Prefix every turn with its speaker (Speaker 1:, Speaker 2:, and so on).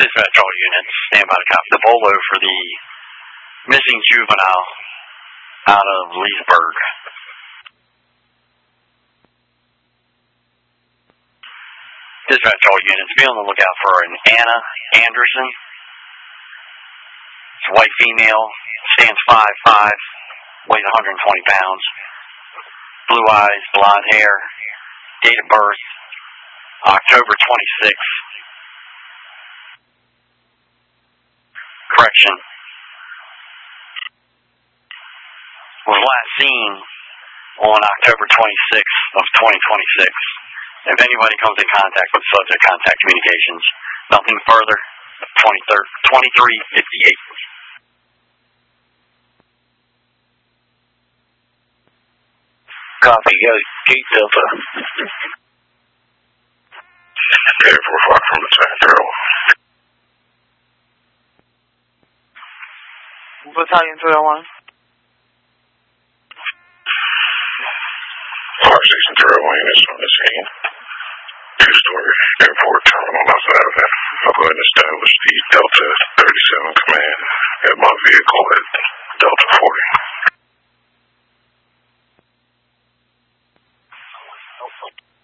Speaker 1: Dispatch all units, stand by to copy the bolo for the missing juvenile out of Leesburg. Dispatch all units, be on the lookout for an Anna Anderson. It's a white female, stands 5'5", weighs 120 pounds. Blue eyes, blonde hair, date of birth, October 26th. Correction. Was last seen on October 26th of 2026. If anybody comes in contact with the subject, contact communications. Nothing further. 2358.
Speaker 2: Copy, Gate Delta.
Speaker 3: Air 45 from Attack Girl.
Speaker 4: Battalion 301.
Speaker 3: Fire Station 301 units on the scene. Two-story airport terminal outside of that. I'll go ahead and establish the Delta 37 command at my vehicle at Delta 40.